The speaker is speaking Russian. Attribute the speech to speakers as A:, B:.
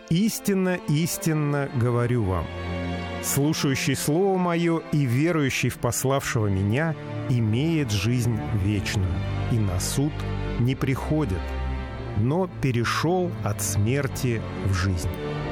A: Истинно, истинно говорю вам, слушающий Слово Мое и верующий в пославшего Меня имеет жизнь вечную, и на суд не приходит, но перешел от смерти в жизнь».